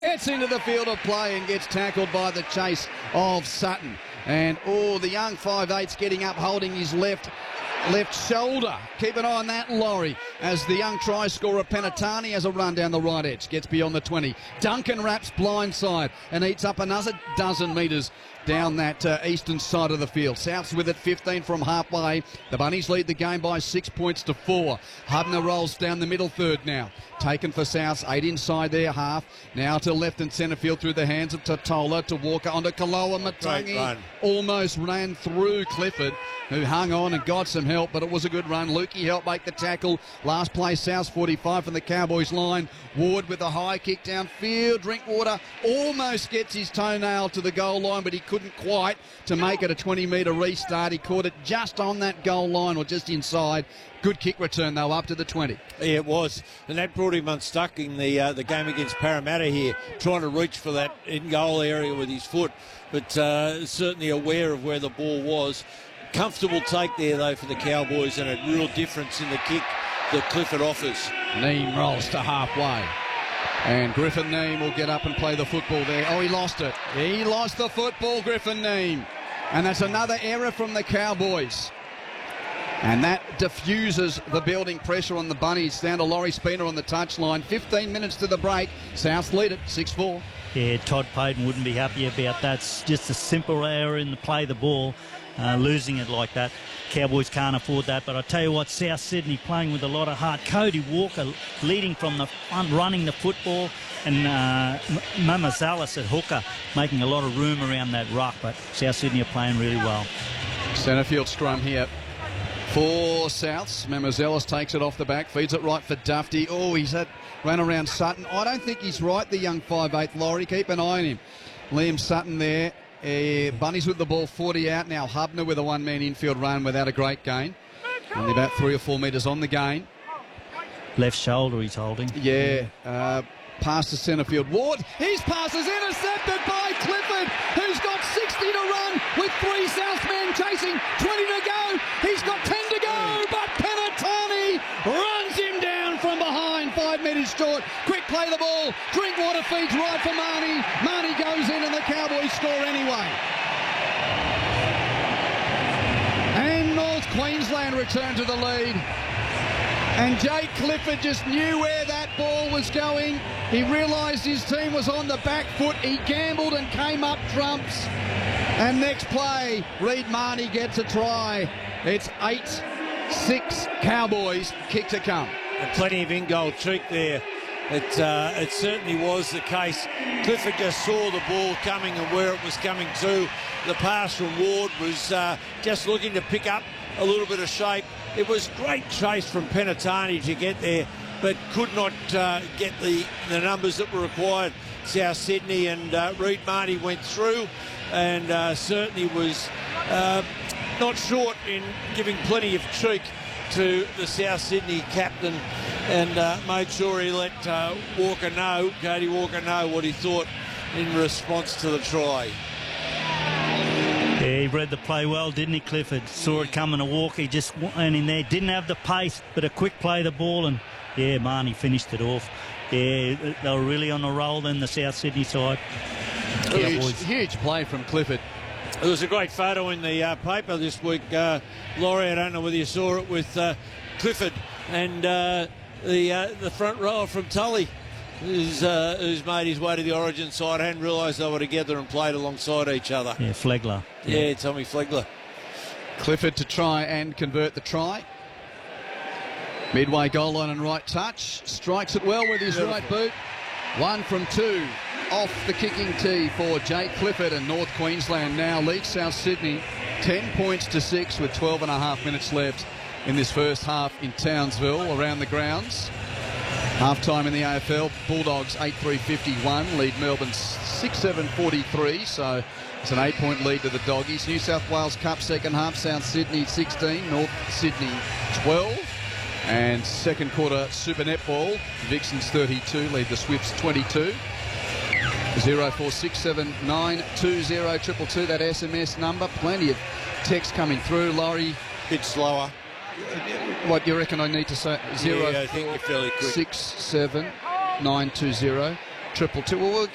gets into the field of play and gets tackled by the chase of Sutton. And, the young 5'8's getting up, holding his left shoulder. Keep an eye on that, Laurie, as the young try scorer Penatani has a run down the right edge, gets beyond the 20. Duncan wraps blindside and eats up another dozen metres down that eastern side of the field. Souths with it 15 from halfway. The Bunnies lead the game by 6 points to 4. Hubner rolls down the middle third now. Taken for Souths, 8 inside their half. Now to left and centre field through the hands of Totola to Walker onto Kaloa Matangi. Almost ran through Clifford, who hung on and got some help, but it was a good run. Lukey helped make the tackle. Last play, Souths 45 from the Cowboys line. Ward with a high kick downfield. Drinkwater almost gets his toenail to the goal line, but he couldn't quite to make it a 20-metre restart. He caught it just on that goal line or just inside. Good kick return, though, up to the 20. Yeah, it was. And that brought him unstuck in the game against Parramatta here, trying to reach for that in-goal area with his foot, but certainly aware of where the ball was. Comfortable take there, though, for the Cowboys, and a real difference in the kick that Clifford offers. Neem rolls to halfway. And Griffin Neem will get up and play the football there. Oh, he lost it. He lost the football, Griffin Neem. And that's another error from the Cowboys. And that diffuses the building pressure on the Bunnies. Down to Laurie Spina on the touchline. 15 minutes to the break. South lead it 6-4. Yeah, Todd Payton wouldn't be happy about that. It's just a simple error in the play the ball. Losing it like that. Cowboys can't afford that. But I tell you what, South Sydney playing with a lot of heart. Cody Walker leading from the front, running the football. And Mamazalis at hooker making a lot of room around that ruck. But South Sydney are playing really well. Centrefield scrum here for Souths. Mamazalis takes it off the back, feeds it right for Dufty. Oh, he's ran around Sutton. I don't think he's right, the young 5'8", Laurie. Keep an eye on him. Liam Sutton there. Bunnies with the ball 40 out now. Hubner with a one-man infield run without a great gain. Only about 3 or 4 metres on the gain. Left shoulder he's holding. Yeah. Pass to centre field. Ward, his pass is intercepted by Clifford, who's got 60 to run with 3 Southmen chasing. 20 to go. He's got 10 to go, but Penatani runs him down from behind. 5 metres short. Quick play the ball. Drinkwater feeds right for Marnie. Marnie goes in and the Cowboys score anyway. And North Queensland return to the lead. And Jake Clifford just knew where that ball was going. He realised his team was on the back foot. He gambled and came up trumps. And next play, Reed Marnie gets a try. It's 8-6 Cowboys. Kick to come. And plenty of in-goal cheek there. It certainly was the case. Clifford just saw the ball coming and where it was coming to. The pass from Ward was just looking to pick up a little bit of shape. It was great chase from Penatani to get there, but could not get the numbers that were required. South Sydney and Reed Marnie went through and certainly was not short in giving plenty of cheek to the South Sydney captain and made sure he let Cody Walker know what he thought in response to the try. Yeah, he read the play well, didn't he, Clifford? Saw it coming to Walker. He just went in there. Didn't have the pace, but a quick play the ball, and, yeah, Marnie finished it off. Yeah, they were really on a roll then, the South Sydney side. Huge play from Clifford. There was a great photo in the paper this week, Laurie. I don't know whether you saw it, with Clifford and the front rower from Tully, who's made his way to the Origin side. I hadn't realised they were together and played alongside each other. Yeah, Flegler. Yeah, Tommy Flegler. Clifford to try and convert the try. Midway goal line and right touch. Strikes it well with his right boot. 1 from 2 off the kicking tee for Jake Clifford, and North Queensland now leads South Sydney 10 points to 6 with 12 and a half minutes left in this first half in Townsville around the grounds. Half-time in the AFL, Bulldogs 8-3-51, lead Melbourne 6-7-43, so it's an 8-point lead to the Doggies. New South Wales Cup second half, South Sydney 16, North Sydney 12. And second quarter Super Netball, Vixens 32, lead the Swifts 22. 0467920222, that SMS number. Plenty of text coming through. Laurie, bit slower. What do you reckon I need to say? Yeah, I think you're fairly quick. 6792022. Well,